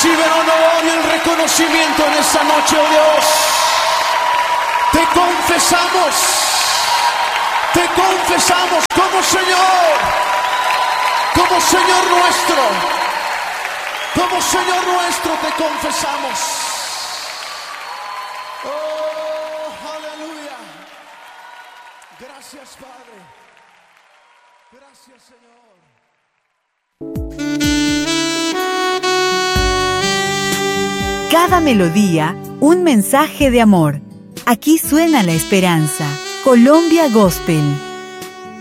Recibe el honor y el reconocimiento en esta noche, oh Dios. Te confesamos como Señor nuestro. Como Señor nuestro te confesamos. Oh, aleluya. Gracias, Padre. Gracias, Señor. Cada melodía, un mensaje de amor. Aquí suena la esperanza. Colombia Gospel.